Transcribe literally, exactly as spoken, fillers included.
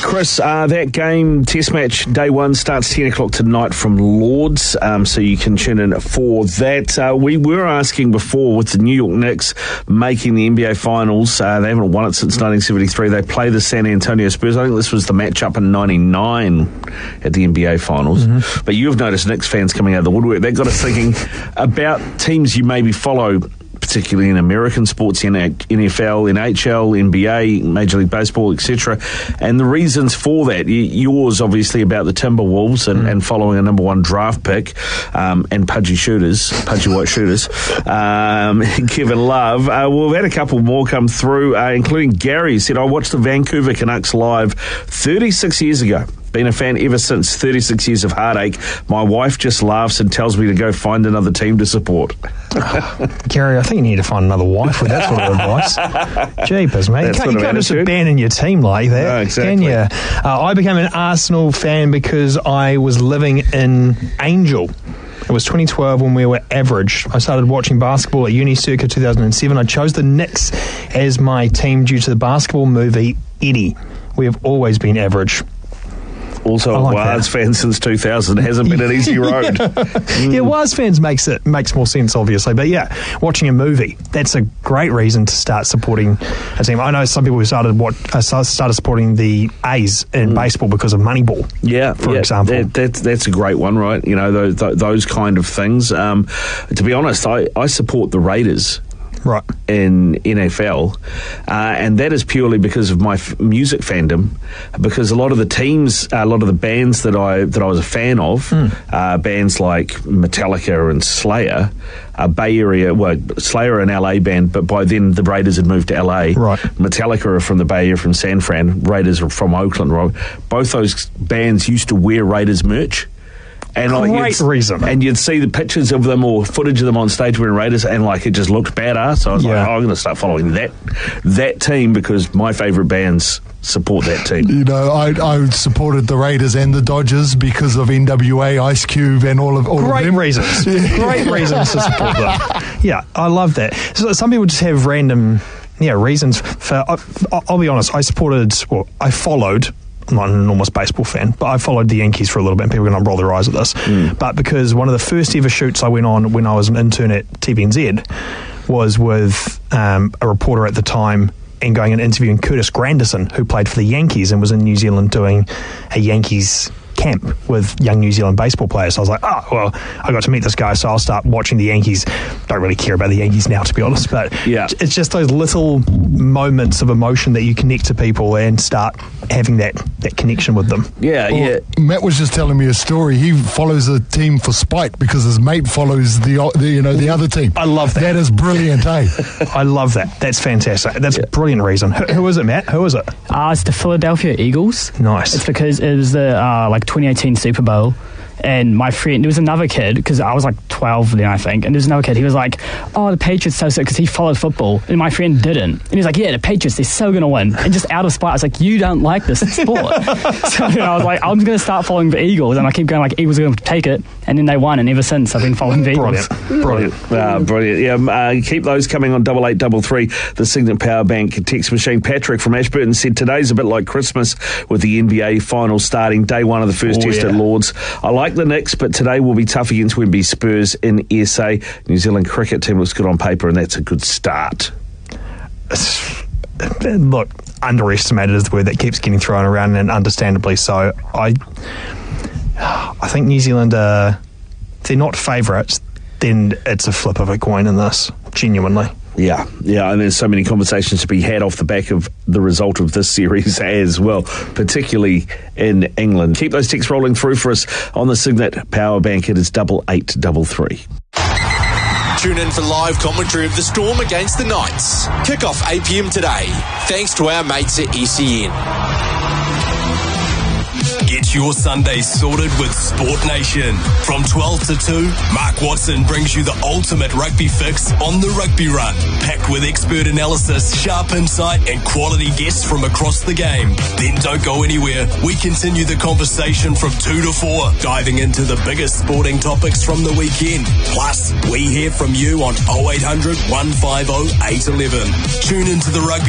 Chris, uh, that game, Test match, day one, starts ten o'clock tonight from Lords, um, so you can tune in for that. Uh, we were asking before, with the New York Knicks making the N B A Finals, uh, they haven't won it since nineteen seventy-three. They play the San Antonio Spurs. I think this was the matchup in ninety-nine at the N B A Finals. Mm-hmm. But you've noticed Knicks fans coming out of the woodwork. That got us thinking about teams you maybe follow, particularly in American sports, in N F L, N H L, N B A, Major League Baseball, et cetera. And the reasons for that, yours obviously about the Timberwolves and, mm. and following a number one draft pick um, and pudgy shooters, pudgy white shooters, um, Kevin Love. Uh, well, we've had a couple more come through, uh, including Gary said, I watched the Vancouver Canucks live thirty-six years ago. Been a fan ever since. thirty-six years of heartache. My wife just laughs and tells me to go find another team to support. Gary, I think you need to find another wife with that sort of advice. Jeepers, mate. You can't, you can't just abandon your team like that, no, exactly. can you? Uh, I became an Arsenal fan because I was living in Angel. It was twenty twelve when we were average. I started watching basketball at uni circa two thousand seven. I chose the Knicks as my team due to the basketball movie Eddie. We have always been average. Also, a like Waz fan since two thousand. Hasn't been an easy road. yeah, mm. yeah Waz fans makes it makes more sense, obviously. But yeah, watching a movie, that's a great reason to start supporting a team. I know some people who started what uh, started supporting the A's in mm. baseball because of Moneyball. Yeah, for yeah, example, that, that, that's a great one, right? You know, those, those kind of things. Um, to be honest, I, I support the Raiders. Right. In N F L, uh, and that is purely because of my f- music fandom. Because a lot of the teams, uh, a lot of the bands that I that I was a fan of, mm. uh, bands like Metallica and Slayer, uh, Bay Area. Well, Slayer are an L A band, but by then the Raiders had moved to L A. Right. Metallica are from the Bay Area, from San Fran. Raiders are from Oakland. Right. Both those bands used to wear Raiders merch. And Great like reason. And you'd see the pictures of them or footage of them on stage wearing Raiders, and like it just looked badass. So I was yeah. like, oh, I'm going to start following that that team because my favourite bands support that team. You know, I I supported the Raiders and the Dodgers because of N W A, Ice Cube, and all of all Great of them. reasons. Great reasons to support them. Yeah, I love that. So some people just have random, yeah, reasons for. I, I'll be honest. I supported. Well, I followed. I'm not an enormous baseball fan, but I followed the Yankees for a little bit, and people are going to roll their eyes at this. Mm. But because one of the first ever shoots I went on when I was an intern at T V N Z was with um, a reporter at the time and going and interviewing Curtis Granderson, who played for the Yankees and was in New Zealand doing a Yankees camp with young New Zealand baseball players. So I was like, oh, well, I got to meet this guy, so I'll start watching the Yankees. Don't really care about the Yankees now, to be honest, but yeah. it's just those little moments of emotion that you connect to people and start having that, that connection with them. Yeah, well, yeah. Matt was just telling me a story. He follows a team for spite because his mate follows the, the you know the other team. I love that. That is brilliant, eh? I love that. That's fantastic. That's yeah. a brilliant reason. Who, who is it, Matt? Who is it? Uh, it's the Philadelphia Eagles. Nice. It's because it was the uh, like twenty eighteen Super Bowl. And my friend, there was another kid, because I was like twelve then, I think, and there was another kid, he was like, oh, the Patriots so sick, because he followed football, and my friend didn't. And he was like, yeah, the Patriots, they're so going to win. And just out of spite, I was like, you don't like this sport. So you know, I was like, I'm going to start following the Eagles, and I keep going like, Eagles are going to take it, and then they won, and ever since, I've been following the Eagles. Brilliant. Brilliant. Uh, brilliant. Yeah, uh, keep those coming on double eight double three, the Signet Power Bank text machine. Patrick from Ashburton said, today's a bit like Christmas with the N B A Finals starting, day one of the first oh, test yeah. at Lords. I like the Knicks, but today will be tough against Wembley Spurs in S A. New Zealand cricket team looks good on paper, and that's a good start. Look, underestimated is the word that keeps getting thrown around, and understandably so. I I think New Zealand are, they're not favourites, then it's a flip of a coin in this, genuinely. Yeah, yeah, and there's so many conversations to be had off the back of the result of this series as well, particularly in England. Keep those texts rolling through for us on the Signet Power Bank. It is double eight double three. Tune in for live commentary of the Storm against the Knights. Kick-off eight p.m. today, thanks to our mates at E C N. Get your Sunday sorted with Sport Nation. From twelve to two, Mark Watson brings you the ultimate rugby fix on the Rugby Run. Packed with expert analysis, sharp insight, and quality guests from across the game. Then don't go anywhere. We continue the conversation from two to four, diving into the biggest sporting topics from the weekend. Plus, we hear from you on oh eight hundred, one five oh, eight one one. Tune into the Rugby